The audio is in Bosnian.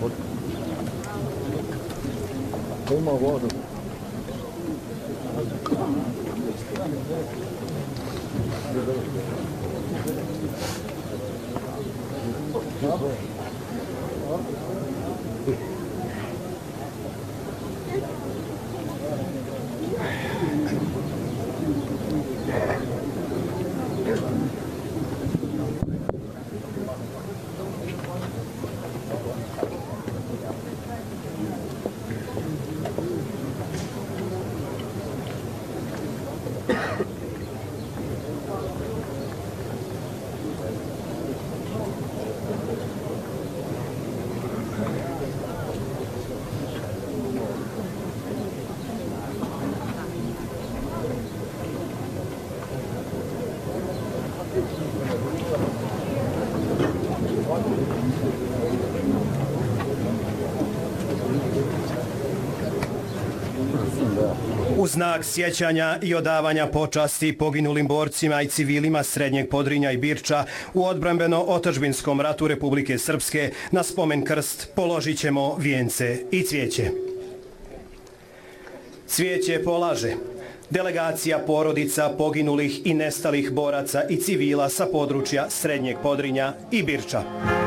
Ima vodu. U znak sjećanja i odavanja počasti poginulim borcima i civilima Srednjeg Podrinja i Birča u odbrambeno-otadžbinskom ratu Republike Srpske na spomen krst položit ćemo vijence i cvijeće. Cvijeće polaže delegacija porodica poginulih i nestalih boraca i civila sa područja Srednjeg Podrinja i Birča.